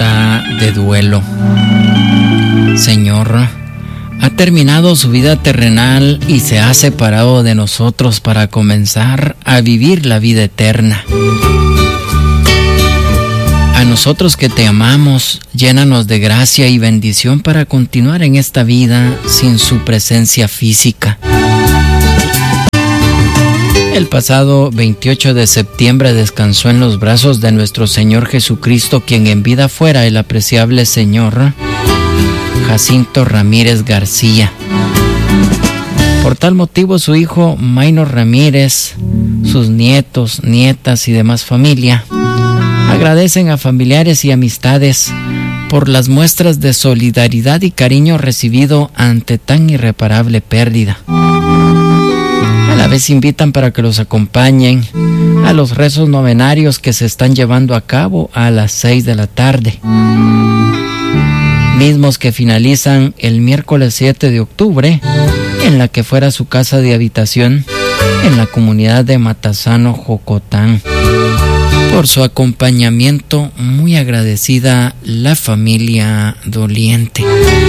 nota de duelo. Señor, ha terminado su vida terrenal y se ha separado de nosotros para comenzar a vivir la vida eterna. A nosotros que te amamos, llénanos de gracia y bendición para continuar en esta vida sin su presencia física. El pasado 28 de septiembre descansó en los brazos de nuestro Señor Jesucristo, quien en vida fuera el apreciable señor Jacinto Ramírez García. Por tal motivo, su hijo Maynor Ramírez, sus nietos, nietas y demás familia agradecen a familiares y amistades por las muestras de solidaridad y cariño recibido ante tan irreparable pérdida. A la vez invitan para que los acompañen a los rezos novenarios que se están llevando a cabo a las 6 de la tarde, mismos que finalizan el miércoles 7 de octubre en la que fuera su casa de habitación en la comunidad de Matasano, Jocotán. Por su acompañamiento, muy agradecida la familia doliente.